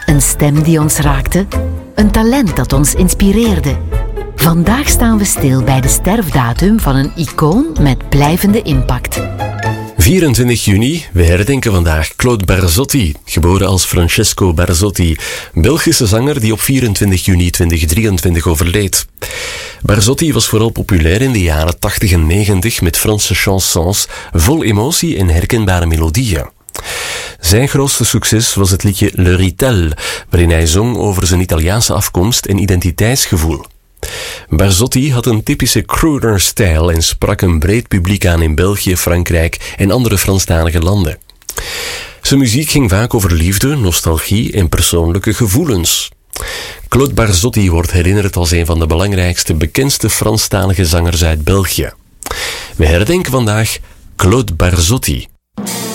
Een stem die ons raakte, een talent dat ons inspireerde. Vandaag staan we stil bij de sterfdatum van een icoon met blijvende impact. 24 juni, we herdenken vandaag Claude Barzotti, geboren als Francesco Barzotti, Belgische zanger die op 24 juni 2023 overleed. Barzotti was vooral populair in de jaren 80 en 90 met Franse chansons vol emotie en herkenbare melodieën. Zijn grootste succes was het liedje Le Ritel, waarin hij zong over zijn Italiaanse afkomst en identiteitsgevoel. Barzotti had een typische crooner-stijl en sprak een breed publiek aan in België, Frankrijk en andere Franstalige landen. Zijn muziek ging vaak over liefde, nostalgie en persoonlijke gevoelens. Claude Barzotti wordt herinnerd als een van de belangrijkste, bekendste Franstalige zangers uit België. We herdenken vandaag Claude Barzotti.